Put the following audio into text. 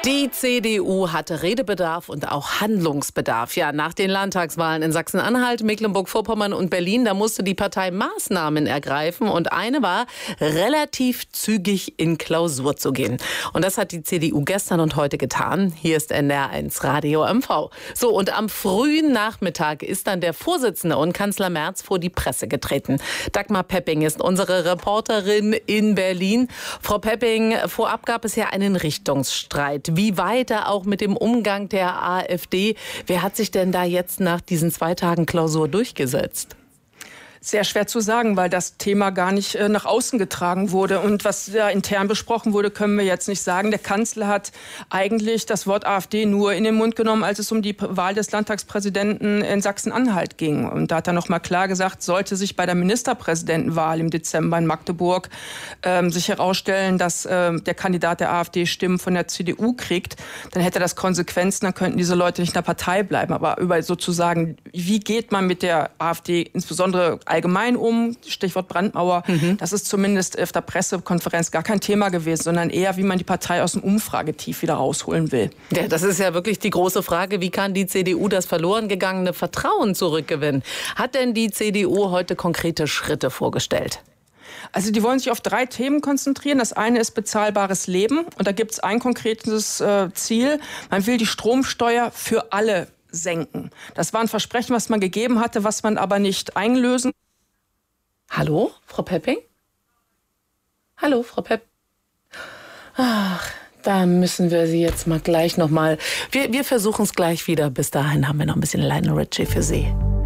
Die CDU hatte Redebedarf und auch Handlungsbedarf. Ja, nach den Landtagswahlen in Sachsen-Anhalt, Mecklenburg-Vorpommern und Berlin, da musste die Partei Maßnahmen ergreifen. Und eine war, relativ zügig in Klausur zu gehen. Und das hat die CDU gestern und heute getan. Hier ist NDR1 Radio MV. So, und am frühen Nachmittag ist dann der Vorsitzende und Kanzler Merz vor die Presse getreten. Dagmar Pepping ist unsere Reporterin in Berlin. Frau Pepping, vorab gab es ja einen Richtungsstreit. Wie weiter auch mit dem Umgang der AfD? Wer hat sich denn da jetzt nach diesen 2 Tagen Klausur durchgesetzt? Sehr schwer zu sagen, weil das Thema gar nicht nach außen getragen wurde. Und was da intern besprochen wurde, können wir jetzt nicht sagen. Der Kanzler hat eigentlich das Wort AfD nur in den Mund genommen, als es um die Wahl des Landtagspräsidenten in Sachsen-Anhalt ging. Und da hat er noch mal klar gesagt, sollte sich bei der Ministerpräsidentenwahl im Dezember in Magdeburg sich herausstellen, dass der Kandidat der AfD Stimmen von der CDU kriegt, dann hätte das Konsequenzen, dann könnten diese Leute nicht in der Partei bleiben. Aber über sozusagen, wie geht man mit der AfD insbesondere allgemein um, Stichwort Brandmauer, das ist zumindest auf der Pressekonferenz gar kein Thema gewesen, sondern eher, wie man die Partei aus dem Umfragetief wieder rausholen will. Ja, das ist ja wirklich die große Frage, wie kann die CDU das verloren gegangene Vertrauen zurückgewinnen? Hat denn die CDU heute konkrete Schritte vorgestellt? Also die wollen sich auf 3 Themen konzentrieren. Das eine ist bezahlbares Leben. Und da gibt es ein konkretes Ziel. Man will die Stromsteuer für alle senken. Das war ein Versprechen, was man gegeben hatte, was man aber nicht einlösen. Hallo, Frau Pepping? Hallo, Frau Pepping? Ach, da müssen wir Sie jetzt mal gleich nochmal. Wir versuchen es gleich wieder. Bis dahin haben wir noch ein bisschen Lionel Richie für Sie.